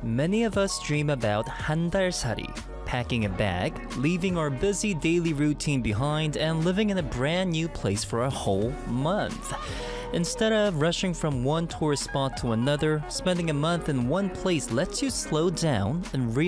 Many of us dream about 한달살이, packing a bag, leaving our busy daily routine behind, and living in a brand new place for a whole month. Instead of rushing from one tourist spot to another, spending a month in one place lets you slow down and realize